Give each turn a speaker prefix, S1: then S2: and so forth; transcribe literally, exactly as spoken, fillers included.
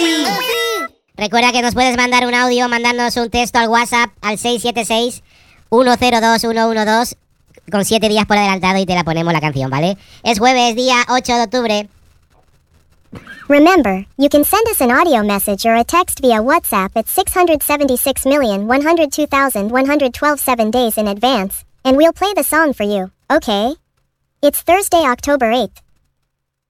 S1: sí! Recuerda que nos puedes mandar un audio, mandarnos un texto al WhatsApp al seis siete seis, uno cero dos, uno uno dos con siete días por adelantado y te la ponemos la canción, ¿vale? Es jueves, día ocho de octubre.
S2: Remember, you can send us an audio message or a text via WhatsApp at six hundred seventy-six million, one hundred two thousand, one hundred twelve seven days in advance, and we'll play the song for you, okay? It's Thursday, October eighth,